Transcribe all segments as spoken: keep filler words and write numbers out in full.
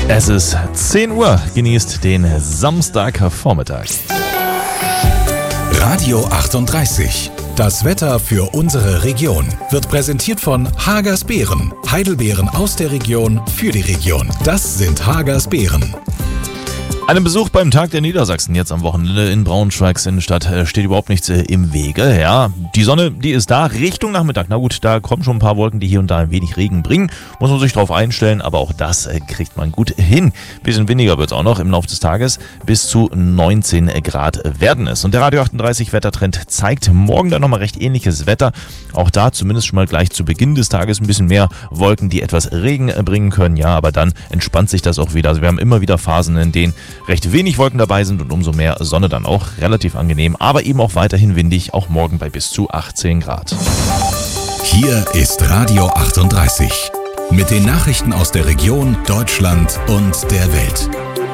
Es ist zehn Uhr, genießt den Samstagvormittag. Radio achtunddreißig. Das Wetter für unsere Region wird präsentiert von Hagers Beeren. Heidelbeeren aus der Region für die Region. Das sind Hagers Beeren. Einem Besuch beim Tag der Niedersachsen jetzt am Wochenende in Braunschweigs Innenstadt steht überhaupt nichts im Wege. Ja, die Sonne, die ist da, Richtung Nachmittag. Na gut, da kommen schon ein paar Wolken, die hier und da ein wenig Regen bringen. Muss man sich drauf einstellen, aber auch das kriegt man gut hin. Bisschen windiger wird es auch noch im Laufe des Tages. Bis zu neunzehn Grad werden es. Und der Radio achtunddreißig Wettertrend zeigt morgen dann nochmal recht ähnliches Wetter. Auch da zumindest schon mal gleich zu Beginn des Tages ein bisschen mehr Wolken, die etwas Regen bringen können. Ja, aber dann entspannt sich das auch wieder. Also wir haben immer wieder Phasen, in denen recht wenig Wolken dabei sind und umso mehr Sonne dann auch. Relativ angenehm, aber eben auch weiterhin windig, auch morgen bei bis zu achtzehn Grad. Hier ist Radio achtunddreißig mit den Nachrichten aus der Region, Deutschland und der Welt.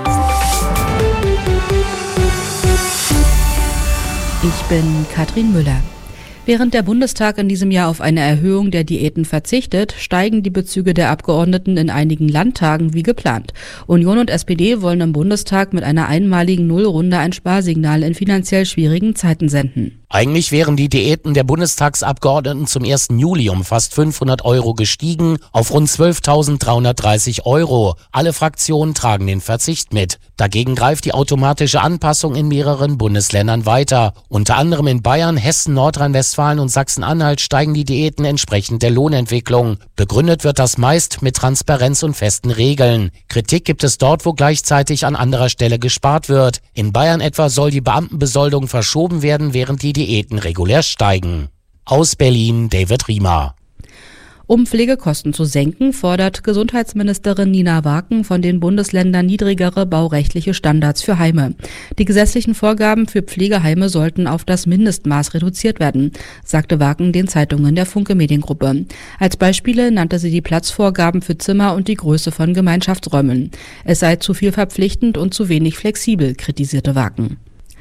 Ich bin Katrin Müller. Während der Bundestag in diesem Jahr auf eine Erhöhung der Diäten verzichtet, steigen die Bezüge der Abgeordneten in einigen Landtagen wie geplant. Union und S P D wollen im Bundestag mit einer einmaligen Nullrunde ein Sparsignal in finanziell schwierigen Zeiten senden. Eigentlich wären die Diäten der Bundestagsabgeordneten zum ersten Juli um fast fünfhundert Euro gestiegen auf rund zwölftausenddreihundertdreißig Euro. Alle Fraktionen tragen den Verzicht mit. Dagegen greift die automatische Anpassung in mehreren Bundesländern weiter. Unter anderem in Bayern, Hessen, Nordrhein-Westfalen und Sachsen-Anhalt steigen die Diäten entsprechend der Lohnentwicklung. Begründet wird das meist mit Transparenz und festen Regeln. Kritik gibt es dort, wo gleichzeitig an anderer Stelle gespart wird. In Bayern etwa soll die Beamtenbesoldung verschoben werden, während die Diäten regulär steigen. Aus Berlin, David Riemer. Um Pflegekosten zu senken, fordert Gesundheitsministerin Nina Waken von den Bundesländern niedrigere baurechtliche Standards für Heime. Die gesetzlichen Vorgaben für Pflegeheime sollten auf das Mindestmaß reduziert werden, sagte Waken den Zeitungen der Funke Mediengruppe. Als Beispiele nannte sie die Platzvorgaben für Zimmer und die Größe von Gemeinschaftsräumen. Es sei zu viel verpflichtend und zu wenig flexibel, kritisierte Waken.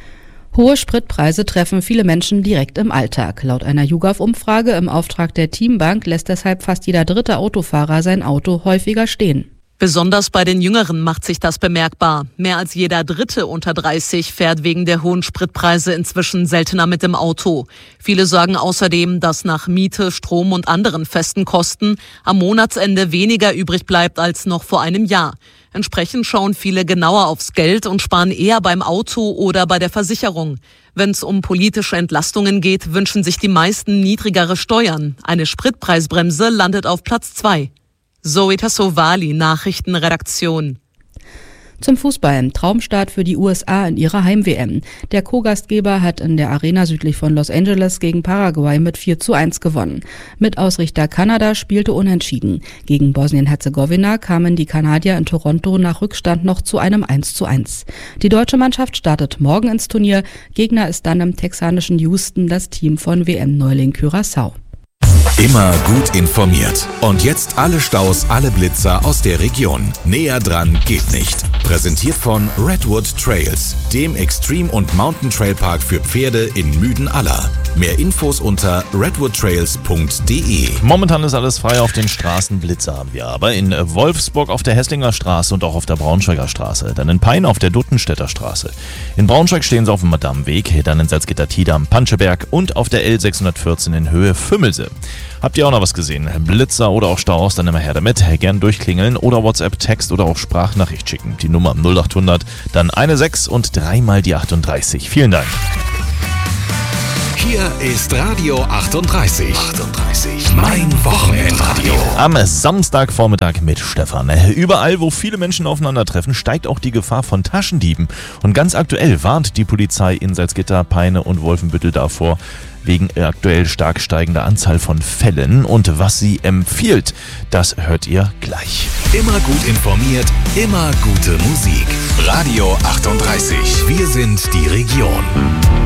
Hohe Spritpreise treffen viele Menschen direkt im Alltag. Laut einer YouGov-Umfrage im Auftrag der Teambank lässt deshalb fast jeder dritte Autofahrer sein Auto häufiger stehen. Besonders bei den Jüngeren macht sich das bemerkbar. Mehr als jeder Dritte unter dreißig fährt wegen der hohen Spritpreise inzwischen seltener mit dem Auto. Viele sagen außerdem, dass nach Miete, Strom und anderen festen Kosten am Monatsende weniger übrig bleibt als noch vor einem Jahr. Entsprechend schauen viele genauer aufs Geld und sparen eher beim Auto oder bei der Versicherung. Wenn es um politische Entlastungen geht, wünschen sich die meisten niedrigere Steuern. Eine Spritpreisbremse landet auf Platz zwei. Zoe Tassovali, Nachrichtenredaktion. Zum Fußball. Traumstart für die U S A in ihrer Heim-W M. Der Co-Gastgeber hat in der Arena südlich von Los Angeles gegen Paraguay mit vier zu eins gewonnen. Mitausrichter Kanada spielte unentschieden. Gegen Bosnien-Herzegowina kamen die Kanadier in Toronto nach Rückstand noch zu einem eins zu eins. Die deutsche Mannschaft startet morgen ins Turnier. Gegner ist dann im texanischen Houston das Team von W M-Neuling Curaçao. Immer gut informiert. Und jetzt alle Staus, alle Blitzer aus der Region. Näher dran geht nicht. Präsentiert von Redwood Trails, dem Extreme- und Mountain-Trail-Park für Pferde in Müden-Aller. Mehr Infos unter redwood trails punkt de. Momentan ist alles frei auf den Straßen, Blitzer haben wir aber in Wolfsburg auf der Hesslinger Straße und auch auf der Braunschweiger Straße, dann in Peine auf der Duttenstädter Straße. In Braunschweig stehen sie auf dem Madameweg, dann in Salzgitter-Tidam, Panscheberg und auf der L sechshundertvierzehn in Höhe Vümmelse. Habt ihr auch noch was gesehen? Blitzer oder auch Staus, dann immer her damit. Gern durchklingeln oder WhatsApp, Text oder auch Sprachnachricht schicken. Die Nummer null acht hundert, dann eine sechs und dreimal die achtunddreißig. Vielen Dank. Hier ist Radio achtunddreißig. achtunddreißig. Mein Wochenendradio. Am Samstagvormittag mit Stefan. Überall, wo viele Menschen aufeinandertreffen, steigt auch die Gefahr von Taschendieben. Und ganz aktuell warnt die Polizei in Salzgitter, Peine und Wolfenbüttel davor, wegen aktuell stark steigender Anzahl von Fällen. Und was sie empfiehlt, das hört ihr gleich. Immer gut informiert, immer gute Musik. Radio achtunddreißig. Wir sind die Region.